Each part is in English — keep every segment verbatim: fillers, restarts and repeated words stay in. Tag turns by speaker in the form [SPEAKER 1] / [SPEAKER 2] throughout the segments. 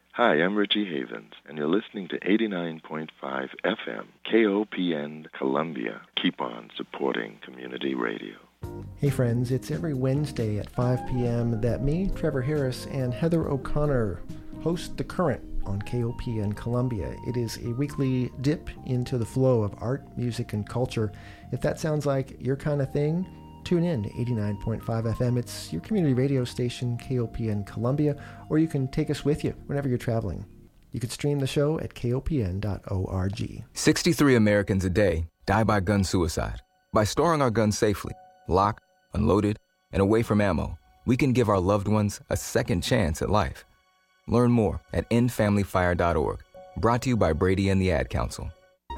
[SPEAKER 1] Hi, I'm Richie Havens, and you're listening to eighty-nine point five F M, K O P N Columbia. Keep on supporting community radio.
[SPEAKER 2] Hey friends, it's every Wednesday at five p.m. that me, Trevor Harris, and Heather O'Connor host The Current on K O P N Columbia. It is a weekly dip into the flow of art, music, and culture. If that sounds like your kind of thing, tune in to eighty-nine point five F M. It's your community radio station, K O P N Columbia, or you can take us with you whenever you're traveling. You can stream the show at K O P N dot org.
[SPEAKER 3] sixty-three Americans a day die by gun suicide. By storing our guns safely, locked, unloaded, and away from ammo, we can give our loved ones a second chance at life. Learn more at end family fire dot org. Brought to you by Brady and the Ad Council.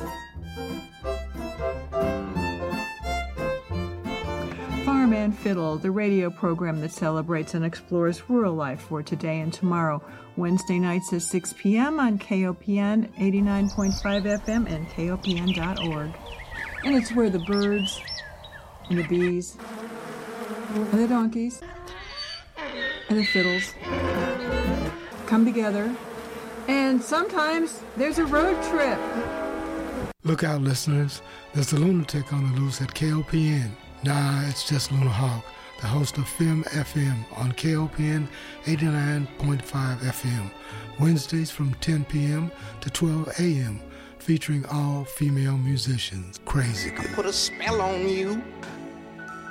[SPEAKER 4] Farm and Fiddle, the radio program that celebrates and explores rural life for today and tomorrow. Wednesday nights at six p.m. on K O P N eighty-nine point five F M and K O P N dot org. And it's where the birds and the bees and the donkeys and the fiddles come together. And sometimes there's a road trip.
[SPEAKER 5] Look out, listeners. There's a lunatic on the loose at K O P N. Nah, it's just Luna Hawk, the host of Film F M on K O P N eighty-nine point five F M, Wednesdays from ten p.m. to twelve a.m., featuring all female musicians. Crazy good.
[SPEAKER 6] I put a spell on you.